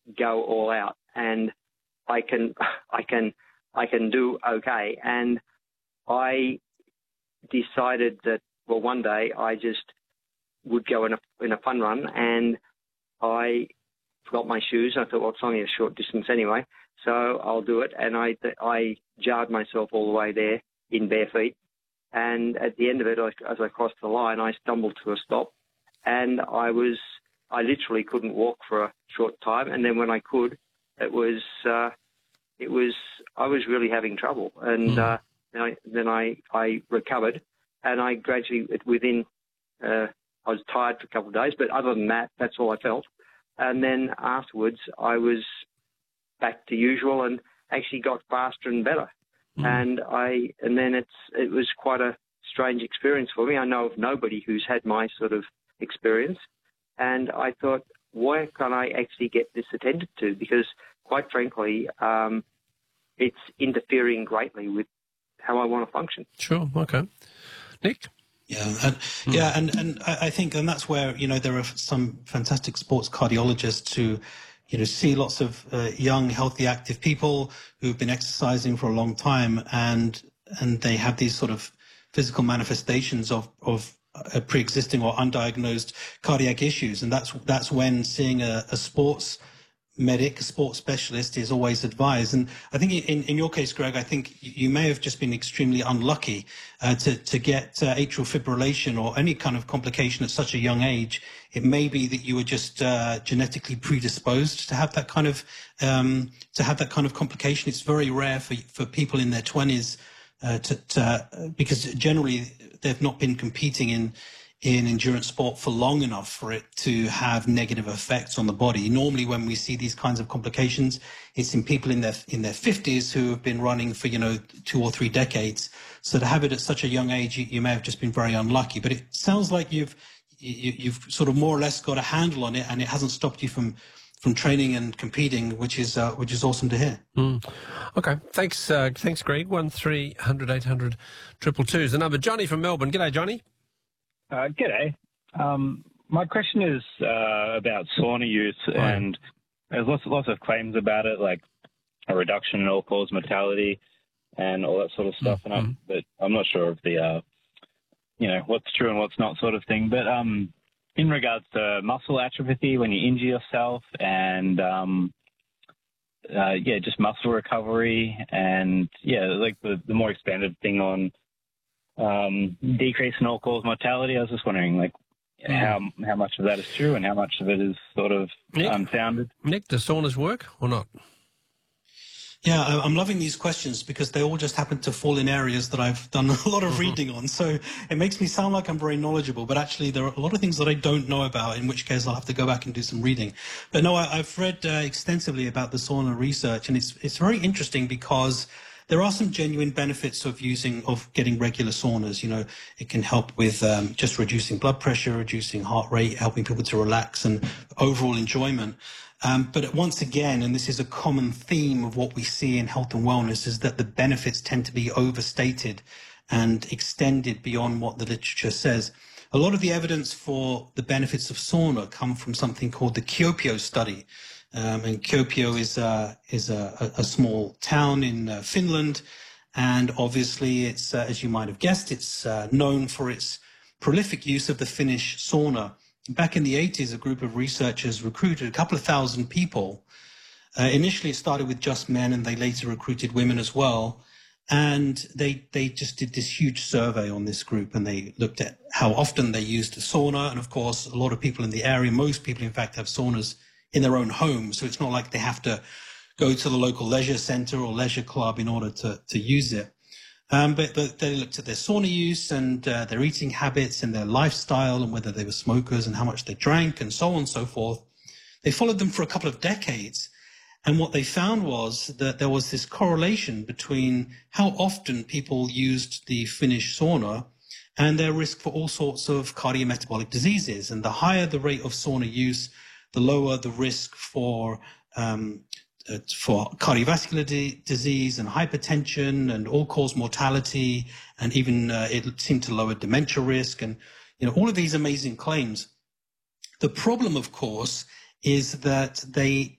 go all out, and I can do okay. And I decided that, well, one day I just would go in a fun run, and I forgot my shoes. I thought, well, it's only a short distance anyway, so I'll do it. And I jarred myself all the way there in bare feet. And at the end of it, as I crossed the line, I stumbled to a stop, and I literally couldn't walk for a short time. And then when I could, I was really having trouble. And then I recovered, and I gradually, I was tired for a couple of days, but other than that, that's all I felt. And then afterwards, I was back to usual and actually got faster and better. And then it was quite a strange experience for me. I know of nobody who's had my sort of experience. And I thought, why can't I actually get this attended to? Because quite frankly, it's interfering greatly with how I want to function. Sure. Okay. Nick? Yeah, and I think, and that's where, there are some fantastic sports cardiologists who, see lots of young, healthy, active people who've been exercising for a long time, and they have these sort of physical manifestations of pre-existing or undiagnosed cardiac issues, and that's when seeing a sports medic, a sports specialist, is always advised. And I think in your case, Greg, I think you may have just been extremely unlucky to get atrial fibrillation or any kind of complication at such a young age. It may be that you were just genetically predisposed to have that kind of complication. It's very rare for people in their 20s because generally they've not been competing in endurance sport for long enough for it to have negative effects on the body. Normally, when we see these kinds of complications, it's in people in their 50s who have been running for 2 or 3 decades. So to have it at such a young age, you may have just been very unlucky. But it sounds like you've sort of more or less got a handle on it, and it hasn't stopped you from training and competing, which is awesome to hear. Okay, thanks, Greg. 1300 800 222 is the number. Johnny from Melbourne. G'day, Johnny. G'day. My question is about sauna use, and there's lots of claims about it, like a reduction in all-cause mortality and all that sort of stuff. But I'm not sure of the what's true and what's not, sort of thing. But in regards to muscle atrophy when you injure yourself, and just muscle recovery, and like the more expanded thing on decrease in all-cause mortality. I was just wondering, like, how much of that is true and how much of it is sort of unfounded. Nick, does saunas work or not? Yeah, I'm loving these questions because they all just happen to fall in areas that I've done a lot of reading on. So it makes me sound like I'm very knowledgeable, but actually there are a lot of things that I don't know about, in which case I'll have to go back and do some reading. But no, I've read extensively about the sauna research, and it's very interesting because there are some genuine benefits of getting regular saunas. It can help with just reducing blood pressure, reducing heart rate, helping people to relax, and overall enjoyment. But once again, and this is a common theme of what we see in health and wellness, is that the benefits tend to be overstated and extended beyond what the literature says. A lot of the evidence for the benefits of sauna come from something called the Kuopio study. And Kuopio is a small town in Finland, and obviously it's, as you might have guessed, it's known for its prolific use of the Finnish sauna. Back in the 80s, a group of researchers recruited a couple of thousand people. Initially, it started with just men, and they later recruited women as well. And they just did this huge survey on this group, and they looked at how often they used the sauna. And of course, a lot of people in the area, most people in fact, have saunas in their own home. So it's not like they have to go to the local leisure center or leisure club in order to use it. But they looked at their sauna use and their eating habits and their lifestyle, and whether they were smokers and how much they drank and so on and so forth. They followed them for a couple of decades. And what they found was that there was this correlation between how often people used the Finnish sauna and their risk for all sorts of cardiometabolic diseases. And the higher the rate of sauna use, the lower the risk for cardiovascular disease and hypertension and all-cause mortality, and even it seemed to lower dementia risk, and all of these amazing claims. The problem, of course, is that they